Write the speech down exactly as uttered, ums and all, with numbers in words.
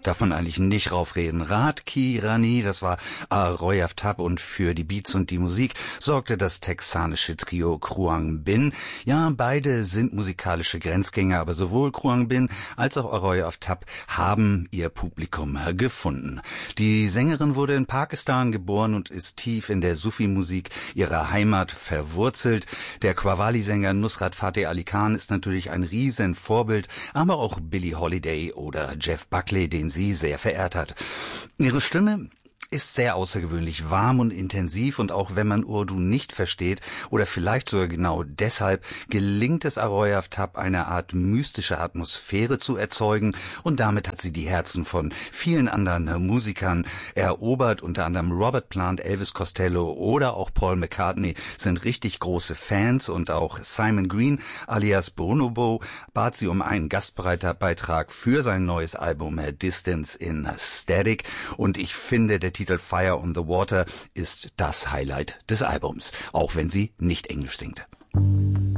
darf man eigentlich nicht raufreden. Radki Rani, das war Aroy Aftab, und für die Beats und die Musik sorgte das texanische Trio Kruang Bin. Ja, beide sind musikalische Grenzgänger, aber sowohl Kruang Bin als auch Aroy Aftab haben ihr Publikum gefunden. Die Sängerin wurde in Pakistan geboren und ist tief in der Sufi-Musik ihrer Heimat verwurzelt. Der Qawwali-Sänger Nusrat Fateh Ali Khan ist natürlich ein Riesenvorbild, aber auch Billie Holiday oder Jeff Buckley, den sie sehr verehrt hat. Ihre Stimme ist sehr außergewöhnlich warm und intensiv, und auch wenn man Urdu nicht versteht oder vielleicht sogar genau deshalb, gelingt es Aroy Aftab, eine Art mystische Atmosphäre zu erzeugen, und damit hat sie die Herzen von vielen anderen Musikern erobert. Unter anderem Robert Plant, Elvis Costello oder auch Paul McCartney sind richtig große Fans, und auch Simon Green alias Bonobo bat sie um einen Gastbeitrag für sein neues Album Distance in Static, und ich finde, der Titel Fire on the Water ist das Highlight des Albums, auch wenn sie nicht Englisch singt.